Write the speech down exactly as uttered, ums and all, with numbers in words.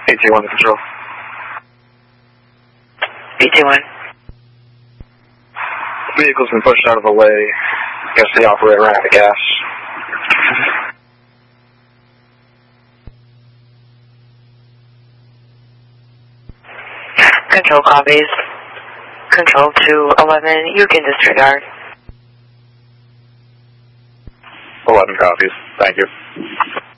B T one to control. B T one. Vehicle's been pushed out of the way. Guess the operator ran out of gas. Control copies. Control two eleven, you can disregard. eleven copies. Thank you.